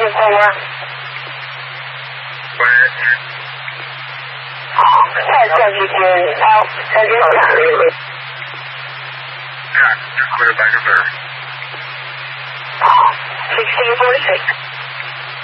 4. Where? Subject is out. Subject is not really. Yeah, just clear back up there. 1646.